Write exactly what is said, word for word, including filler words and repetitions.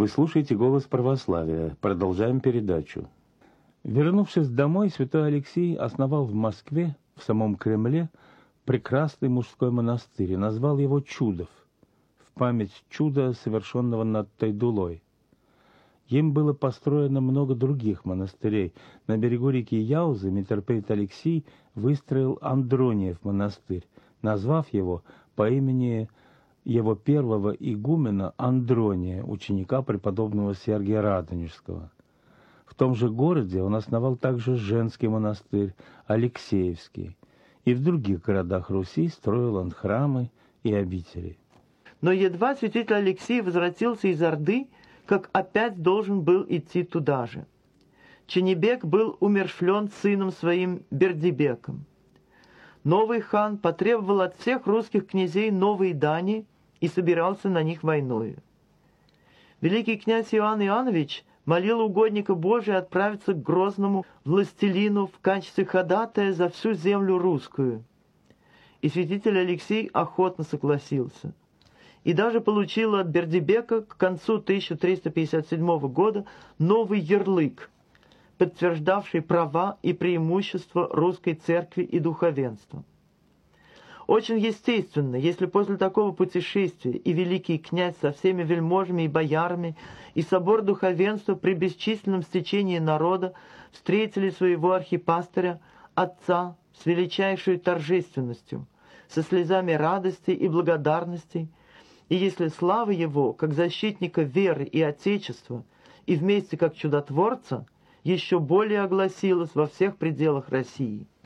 Вы слушаете «Голос православия». Продолжаем передачу. Вернувшись домой, святой Алексий основал в Москве, в самом Кремле, прекрасный мужской монастырь и назвал его Чудов, в память чуда, совершенного над Тайдулой. Им было построено много других монастырей. На берегу реки Яузы митрополит Алексий выстроил Андрониев монастырь, назвав его по имени его первого игумена Андрония, ученика преподобного Сергия Радонежского. В том же городе он основал также женский монастырь Алексеевский, и в других городах Руси строил он храмы и обители. Но едва святитель Алексий возвратился из Орды, как опять должен был идти туда же. Ченебек был умерщвлен сыном своим Бердибеком. Новый хан потребовал от всех русских князей новые дани и собирался на них войною. Великий князь Иоанн Иоаннович молил угодника Божия отправиться к грозному властелину в качестве ходатая за всю землю русскую. И святитель Алексей охотно согласился. И даже получил от Бердибека к концу тысяча триста пятьдесят седьмого года новый ярлык, подтверждавший права и преимущества русской церкви и духовенства. Очень естественно, если после такого путешествия и великий князь со всеми вельможами и боярами и собор духовенства при бесчисленном стечении народа встретили своего архипастыря, отца, с величайшей торжественностью, со слезами радости и благодарности, и если слава его, как защитника веры и Отечества, и вместе как чудотворца, еще более огласилась во всех пределах России.